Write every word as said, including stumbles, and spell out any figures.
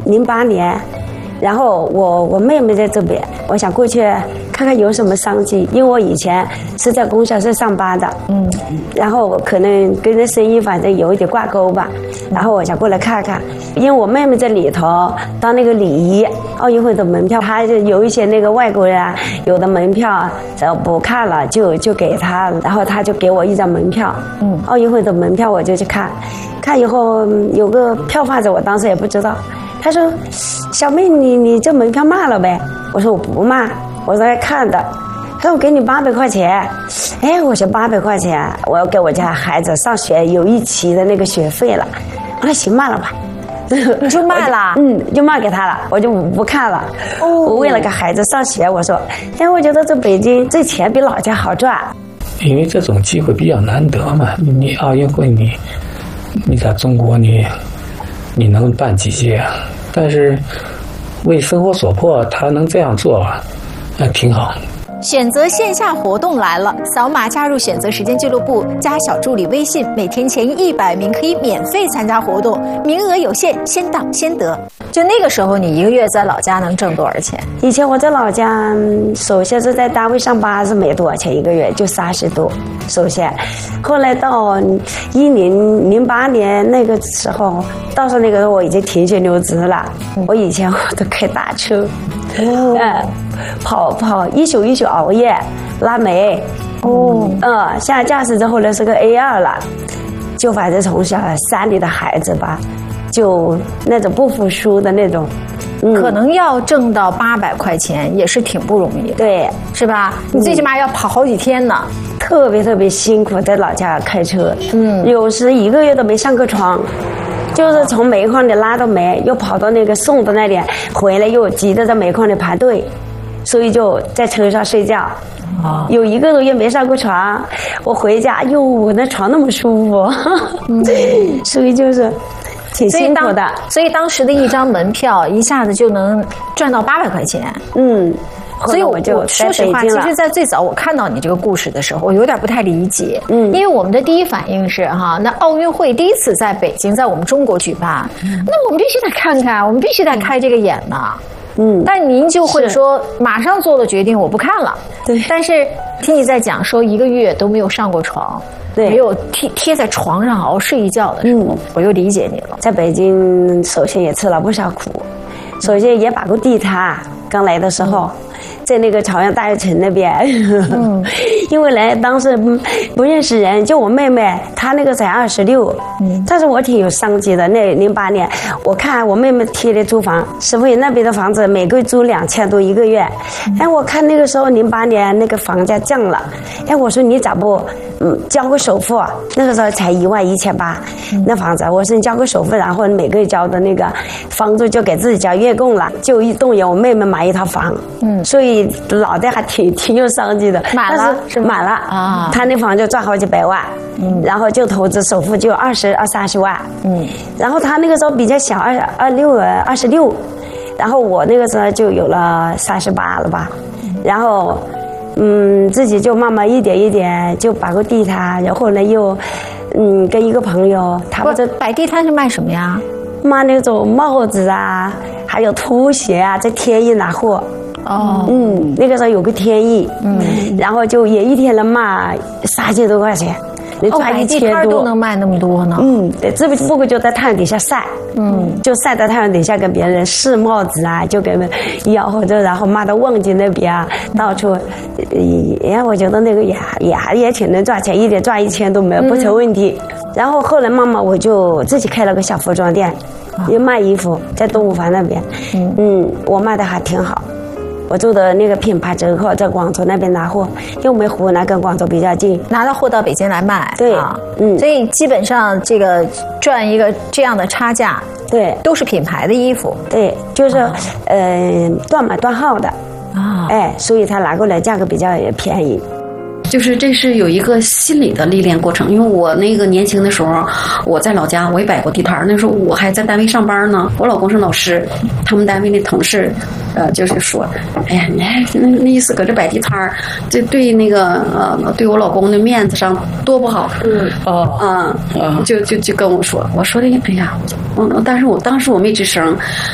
零八年，然后我我妹妹在这边，我想过去看看有什么商机，因为我以前是在供销社上班的，嗯，然后我可能跟这生意反正有一点挂钩吧，然后我想过来看看，因为我妹妹在里头当那个礼仪奥运会的门票，她就有一些那个外国人啊，有的门票只要不看了就就给她，然后她就给我一张门票，嗯，奥运会的门票我就去看，看以后有个票贩子，我当时也不知道，他说：“小妹，你你这门票卖了呗？”我说：“我不卖。”我在看的，他说我给你八百块钱，哎，我说八百块钱，我要给我家孩子上学有一期的那个学费了，我说行，卖了吧， 你就卖了， 嗯，就卖给他了，我就不看了。哦，我为了给孩子上学，我说，哎，我觉得这北京这钱比老家好赚， 因为这种机会比较难得嘛，你奥运会你你在中国你你能办几届啊？但是为生活所迫，他能这样做。那挺好。 选择线下活动来了，扫码加入选择时间俱乐部，加小助理微信，每天前一百名可以免费参加活动，名额有限，先到先得。就那个时候，你一个月在老家能挣多少钱？ 以前我在老家，首先是在单位上班是没多少钱一个月，就三十多。首先，后来到一零零八年那个时候，到时候那个时候我已经停学留职了。嗯、我以前我都开大车，哦、嗯，跑跑一宿一宿熬夜拉煤。哦，嗯，下驾驶之后呢是个 A 二了，就反正从小山里的孩子吧。就那种不服输的那种， 嗯、可能要挣到八百块钱也是挺不容易的， 对， 是吧？你最起码要跑好几天呢， 特别特别辛苦，在老家开车，嗯，有时一个月都没上过床，就是从煤矿里拉到煤，又跑到那个送的那里，回来又急着在煤矿里排队，所以就在车上睡觉。哦、有一个多月没上过床，我回家，哟，我那床那么舒服，嗯、所以就是挺辛苦的。 所以当时的一张门票一下子就能赚到八百块钱。嗯，所以我就说实话，其实，在最早我看到你这个故事的时候，我有点不太理解。嗯，因为我们的第一反应是哈，那奥运会第一次在北京，在我们中国举办，嗯、那我们必须得看看，我们必须得开这个眼呐。嗯，但您就会说马上做了决定，我不看了。对，但是听你在讲说一个月都没有上过床，对，没有贴贴在床上熬睡一觉的时候，嗯、我就理解你了。 在北京，首先也吃了不少苦，首先也把过地摊，刚来的时候。嗯在那个朝阳大悦城那边，嗯、因为来当时不认识人，就我妹妹，她那个才二十六，但是我挺有商机的。那零八年，我看我妹妹贴的租房，石富野那边的房子每个月租两千多一个月，嗯、哎，我看那个时候零八年那个房价降了，哎，我说你咋不嗯交个首付？那个时候才一万一千八，那房子，我说你交个首付，然后每个月交的那个房租就给自己交月供了，就一动员我妹妹买一套房，嗯，所以。老的还挺挺有商机的， 买了是买了啊，他那房就赚好几百万，嗯，然后就投资首付就二十二三十万，嗯，然后他那个时候比较小，二二六二十六，然后我那个时候就有了三十八了吧，然后嗯自己就慢慢一点一点就摆个地摊，然后呢又嗯跟一个朋友，他不是摆地摊是卖什么呀？ 卖那种帽子啊，还有拖鞋啊，在天意拿货。哦，嗯，那个时候有个天意，嗯，然后就也一天能卖三千多块钱， 你赚一千多，都能卖那么多呢。 嗯，对，这不不过就在太阳底下晒，嗯，就晒在太阳底下跟别人试帽子啊，就给人吆喝着，然后卖到望京那边啊，到处，也我觉得那个也也也挺能赚钱，一点赚一千都没有不成问题。嗯、然后后来慢慢我就自己开了个小服装店，也卖衣服，在东五环那边，嗯嗯，我卖的还挺好。我做的那个品牌折扣在广州那边拿货，因为我们湖南跟广州比较近， 拿到货到北京来卖。 对，啊、 嗯，所以基本上这个赚一个这样的差价， 对， 都是品牌的衣服， 对，就是、啊、呃断码断号的啊，哎，所以他拿过来价格比较便宜。 就是这是有一个心理的历练过程，因为我那个年轻的时候，我在老家我也摆过地摊，那时候我还在单位上班呢，我老公是老师，他们单位那同事，呃，就是说，哎呀，你那那意思搁这摆地摊，这对那个呃对我老公的面子上多不好，嗯哦嗯，就就就跟我说，我说的哎呀，嗯，但是我当时我没吱声。